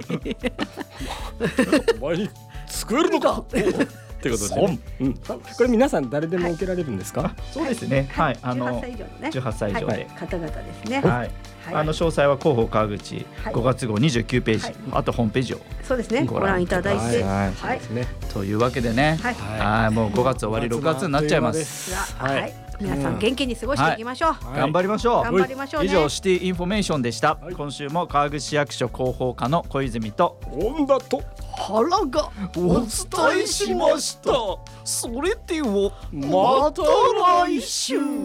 お前に救えるのかってことで、ね、これ皆さん誰でも受けられるんですか？ はい、そうですね。はい、 18歳以上のね、 18歳以上で、 方々ですね。 はい。詳細は広報川口5月号29ページ、あとホームページをそうですね、ご覧いただいて、 というわけでね、もう5月終わり6月になっちゃいます。 はい、皆さん元気に過ごしていきましょう。 頑張りましょう。 頑張りましょうね。 以上シティインフォメーションでした。今週も川口市役所広報課の小泉と本田と原がお伝えしました。それではまた来週。